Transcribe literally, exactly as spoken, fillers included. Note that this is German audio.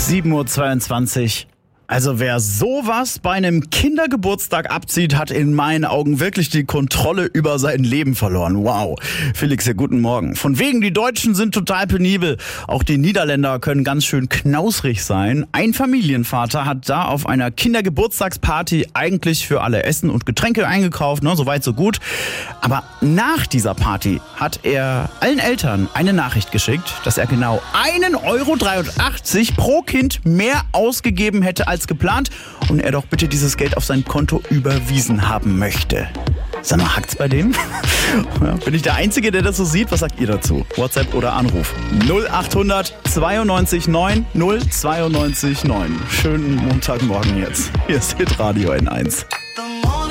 sieben Uhr zweiundzwanzig. Also wer sowas bei einem Kindergeburtstag abzieht, hat in meinen Augen wirklich die Kontrolle über sein Leben verloren. Wow. Felix, ja, guten Morgen. Von wegen, die Deutschen sind total penibel. Auch die Niederländer können ganz schön knausrig sein. Ein Familienvater hat da auf einer Kindergeburtstagsparty eigentlich für alle Essen und Getränke eingekauft, ne, soweit so gut. Aber nach dieser Party hat er allen Eltern eine Nachricht geschickt, dass er genau einen Euro dreiundachtzig pro Kind mehr ausgegeben hätte als geplant und er doch bitte dieses Geld auf sein Konto überwiesen haben möchte. Sag mal, hackt's bei dem? Ja, bin ich der Einzige, der das so sieht? Was sagt ihr dazu? WhatsApp oder Anruf? null achthundert zweiundneunzig neun null zweiundneunzig neun. Schönen Montagmorgen jetzt. Hier ist Hitradio N eins.